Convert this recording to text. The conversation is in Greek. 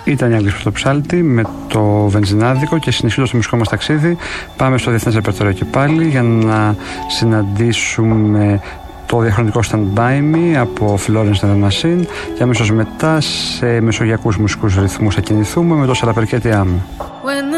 Ήταν η Άγγλης Πρωτοψάλτη με το Βενζινάδικο και συνεχίζοντας το μουσικό μας ταξίδι πάμε στο Διεθνές Ρεπερτόριο και πάλι για να συναντήσουμε το διαχρονικό Stand By Me από Florence and the Machine και αμέσως μετά σε μεσογειακούς μουσικούς ρυθμούς θα κινηθούμε με το Σαλαπερκέτι Άμμο.